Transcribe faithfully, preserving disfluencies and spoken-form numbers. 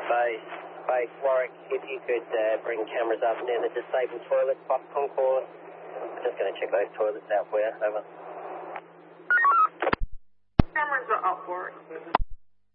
Base, base Warwick, if you could uh, bring cameras up near the disabled toilets, Pop Concord. I'm just going to check those toilets out for you. Over. Cameras are up, Warwick.